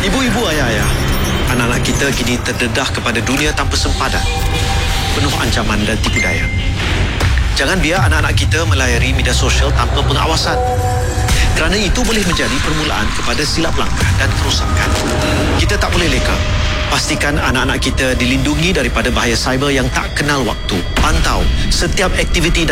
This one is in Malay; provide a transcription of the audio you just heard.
Ibu-ibu, ayah-ayah, anak-anak kita kini terdedah kepada dunia tanpa sempadan, penuh ancaman dan tipu daya. Jangan biar anak-anak kita melayari media sosial tanpa pengawasan, kerana itu boleh menjadi permulaan kepada silap langkah dan kerosakan. Kita tak boleh leka. Pastikan anak-anak kita dilindungi daripada bahaya cyber yang tak kenal waktu. Pantau setiap aktiviti